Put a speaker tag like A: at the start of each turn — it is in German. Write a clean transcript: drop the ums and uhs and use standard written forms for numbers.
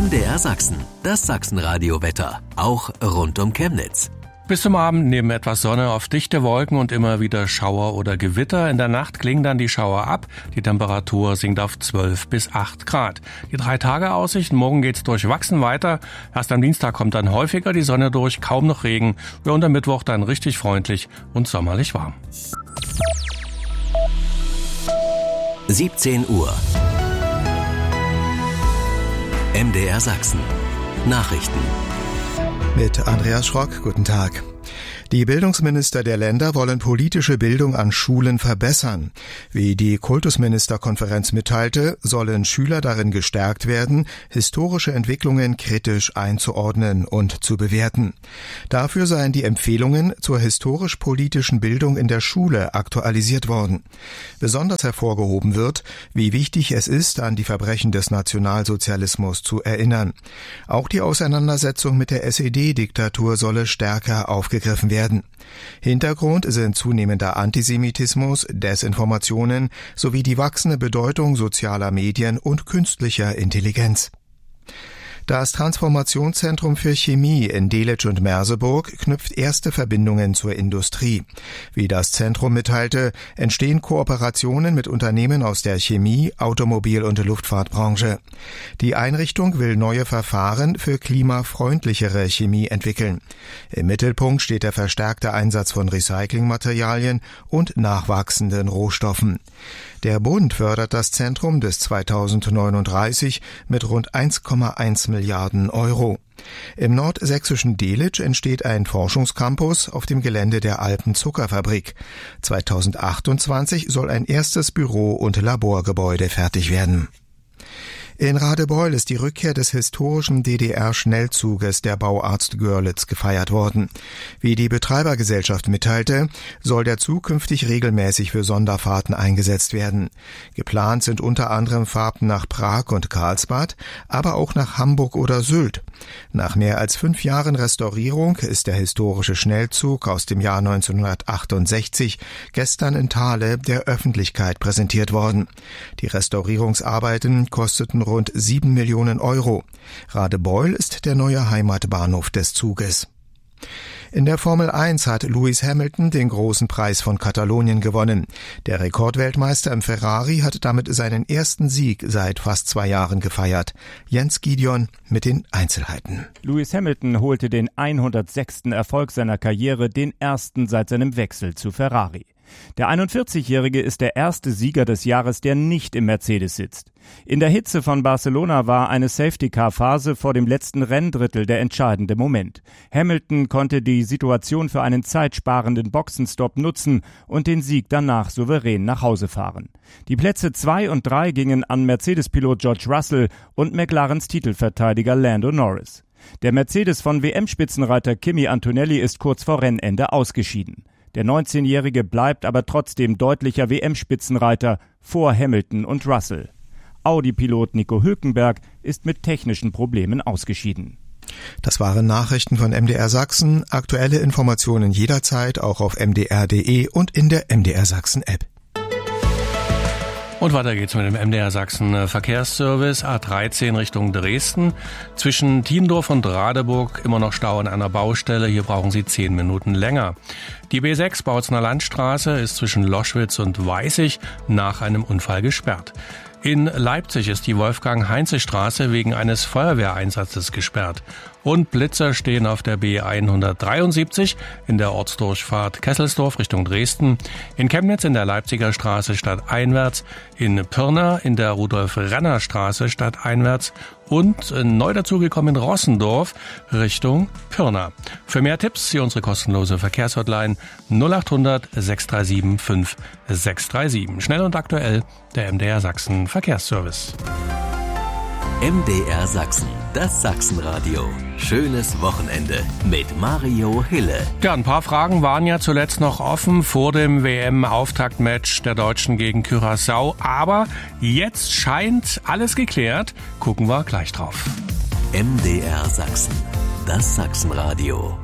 A: MDR Sachsen, das Sachsenradio-Wetter, auch rund um Chemnitz.
B: Bis zum Abend neben etwas Sonne auf dichte Wolken und immer wieder Schauer oder Gewitter. In der Nacht klingen dann die Schauer ab. Die Temperatur sinkt auf 12 bis 8 Grad. Die 3-Tage-Aussichten, morgen geht's durchwachsen weiter. Erst am Dienstag kommt dann häufiger die Sonne durch, kaum noch Regen. Ja, und am Mittwoch dann richtig freundlich und sommerlich warm.
A: 17 Uhr. MDR Sachsen. Nachrichten.
C: Mit Andreas Schrock, guten Tag. Die Bildungsminister der Länder wollen politische Bildung an Schulen verbessern. Wie die Kultusministerkonferenz mitteilte, sollen Schüler darin gestärkt werden, historische Entwicklungen kritisch einzuordnen und zu bewerten. Dafür seien die Empfehlungen zur historisch-politischen Bildung in der Schule aktualisiert worden. Besonders hervorgehoben wird, wie wichtig es ist, an die Verbrechen des Nationalsozialismus zu erinnern. Auch die Auseinandersetzung mit der SED-Diktatur solle stärker aufgegriffen werden. Hintergrund sind zunehmender Antisemitismus, Desinformationen sowie die wachsende Bedeutung sozialer Medien und künstlicher Intelligenz. Das Transformationszentrum für Chemie in Delitzsch und Merseburg knüpft erste Verbindungen zur Industrie. Wie das Zentrum mitteilte, entstehen Kooperationen mit Unternehmen aus der Chemie-, Automobil- und Luftfahrtbranche. Die Einrichtung will neue Verfahren für klimafreundlichere Chemie entwickeln. Im Mittelpunkt steht der verstärkte Einsatz von Recyclingmaterialien und nachwachsenden Rohstoffen. Der Bund fördert das Zentrum bis 2039 mit rund 1,1 Milliarden Euro. Im nordsächsischen Delitzsch entsteht ein Forschungscampus auf dem Gelände der Alpenzuckerfabrik. 2028 soll ein erstes Büro- und Laborgebäude fertig werden. In Radebeul ist die Rückkehr des historischen DDR-Schnellzuges der Bauarzt Görlitz gefeiert worden. Wie die Betreibergesellschaft mitteilte, soll der Zug künftig regelmäßig für Sonderfahrten eingesetzt werden. Geplant sind unter anderem Fahrten nach Prag und Karlsbad, aber auch nach Hamburg oder Sylt. Nach mehr als 5 Jahren Restaurierung ist der historische Schnellzug aus dem Jahr 1968 gestern in Thale der Öffentlichkeit präsentiert worden. Die Restaurierungsarbeiten kosteten rund 7 Millionen Euro. Radebeul ist der neue Heimatbahnhof des Zuges. In der Formel 1 hat Lewis Hamilton den großen Preis von Katalonien gewonnen. Der Rekordweltmeister im Ferrari hat damit seinen ersten Sieg seit fast 2 Jahren gefeiert. Jens Gideon mit den Einzelheiten.
D: Lewis Hamilton holte den 106. Erfolg seiner Karriere, den ersten seit seinem Wechsel zu Ferrari. Der 41-Jährige ist der erste Sieger des Jahres, der nicht im Mercedes sitzt. In der Hitze von Barcelona war eine Safety-Car-Phase vor dem letzten Renndrittel der entscheidende Moment. Hamilton konnte die Situation für einen zeitsparenden Boxenstopp nutzen und den Sieg danach souverän nach Hause fahren. Die Plätze 2 und 3 gingen an Mercedes-Pilot George Russell und McLarens Titelverteidiger Lando Norris. Der Mercedes von WM-Spitzenreiter Kimi Antonelli ist kurz vor Rennende ausgeschieden. Der 19-Jährige bleibt aber trotzdem deutlicher WM-Spitzenreiter vor Hamilton und Russell. Audi-Pilot Nico Hülkenberg ist mit technischen Problemen ausgeschieden.
C: Das waren Nachrichten von MDR Sachsen. Aktuelle Informationen jederzeit auch auf mdr.de und in der MDR Sachsen App.
B: Und weiter geht's mit dem MDR Sachsen Verkehrsservice A13 Richtung Dresden. Zwischen Tiendorf und Radeburg immer noch Stau an einer Baustelle. Hier brauchen Sie 10 Minuten länger. Die B6 Bautzener Landstraße ist zwischen Loschwitz und Weißig nach einem Unfall gesperrt. In Leipzig ist die Wolfgang-Heinze-Straße wegen eines Feuerwehreinsatzes gesperrt. Und Blitzer stehen auf der B173 in der Ortsdurchfahrt Kesselsdorf Richtung Dresden, in Chemnitz in der Leipziger Straße stadteinwärts, in Pirna in der Rudolf-Renner-Straße stadteinwärts und neu dazugekommen in Rossendorf Richtung Pirna. Für mehr Tipps hier unsere kostenlose Verkehrshotline 0800 637 5637. Schnell und aktuell der MDR Sachsen Verkehrsservice.
A: MDR Sachsen, das Sachsenradio. Schönes Wochenende mit Mario Hille.
B: Ja, ein paar Fragen waren ja zuletzt noch offen vor dem WM-Auftaktmatch der Deutschen gegen Curaçao. Aber jetzt scheint alles geklärt. Gucken wir gleich drauf.
A: MDR Sachsen, das Sachsenradio.